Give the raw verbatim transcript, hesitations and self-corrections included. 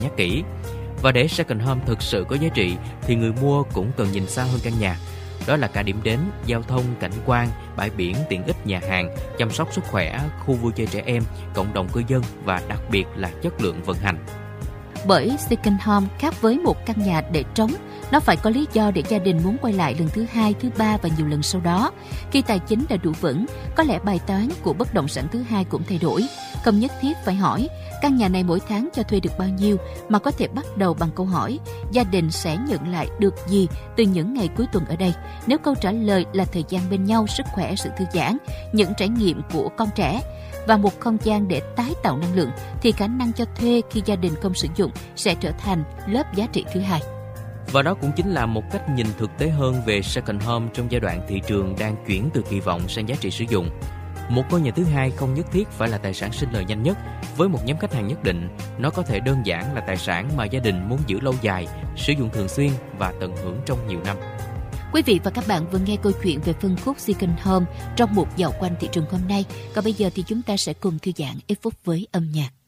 nhắc kỹ. Và để second home thực sự có giá trị thì người mua cũng cần nhìn xa hơn căn nhà. Đó là cả điểm đến, giao thông, cảnh quan, bãi biển, tiện ích nhà hàng, chăm sóc sức khỏe, khu vui chơi trẻ em, cộng đồng cư dân và đặc biệt là chất lượng vận hành. Bởi second home khác với một căn nhà để trống, nó phải có lý do để gia đình muốn quay lại lần thứ hai, thứ ba và nhiều lần sau đó. Khi tài chính đã đủ vững, có lẽ bài toán của bất động sản thứ hai cũng thay đổi. Không nhất thiết phải hỏi căn nhà này mỗi tháng cho thuê được bao nhiêu, mà có thể bắt đầu bằng câu hỏi gia đình sẽ nhận lại được gì từ những ngày cuối tuần ở đây. Nếu câu trả lời là thời gian bên nhau, sức khỏe, sự thư giãn, những trải nghiệm của con trẻ và một không gian để tái tạo năng lượng, thì khả năng cho thuê khi gia đình không sử dụng sẽ trở thành lớp giá trị thứ hai. Và đó cũng chính là một cách nhìn thực tế hơn về second home trong giai đoạn thị trường đang chuyển từ kỳ vọng sang giá trị sử dụng. Một ngôi nhà thứ hai không nhất thiết phải là tài sản sinh lời nhanh nhất. Với một nhóm khách hàng nhất định, nó có thể đơn giản là tài sản mà gia đình muốn giữ lâu dài, sử dụng thường xuyên và tận hưởng trong nhiều năm. Quý vị và các bạn vừa nghe câu chuyện về phân khúc second home trong một dạo quanh thị trường hôm nay. Còn bây giờ thì chúng ta sẽ cùng thư giãn ít phút với âm nhạc.